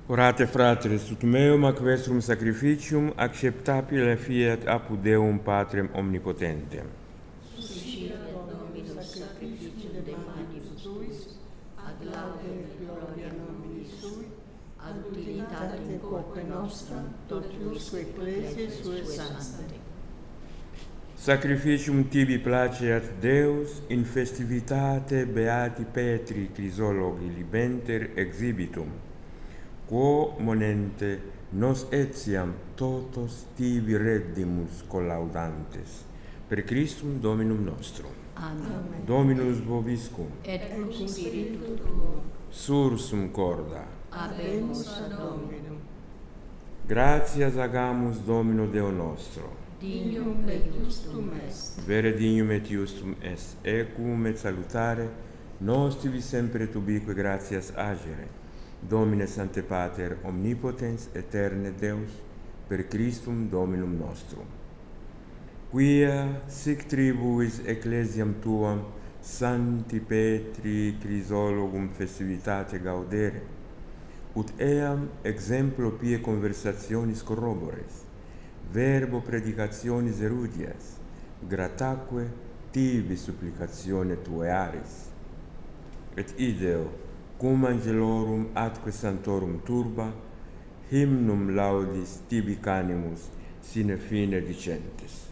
Orate fratres, ut meum ac vestrum sacrificium acceptabile fiat apud Deum Patrem omnipotentem. Suscita Dominus sacrificium de manibus tuis, ad laudem et gloria nomini sui, ad utilitatem quoque nostram, totiusque ecclesiae sue sancte. Sacrificium tibi placeat Deus in festivitate beati Petri Crisologi libenter exhibitum, quo monente nos etiam totos tibi reddimus collaudantes, per Christum Dominum nostrum. Amen. Dominus vobiscum, Et cum spiritu tuo, sursum corda. habemus ad Dominum. Gratias agamus Domino Deo nostro. Dignum et justum est. Vere dignum et justum est, equum et salutare, nos tibi sempre et ubique gratias agere. Domine Sancte Pater, omnipotens, eterne Deus, per Christum Dominum nostrum. Quia sic tribuis ecclesiam tuam Sancti Petri Crisologum festivitate gaudere, ut eam exemplo pie conversationis corrobores, verbo predicationis erudias, grataque tibi supplicatione tuae aris. Et ideo, cum angelorum atque santorum turba, hymnum laudis tibi canimus sine fine dicentes.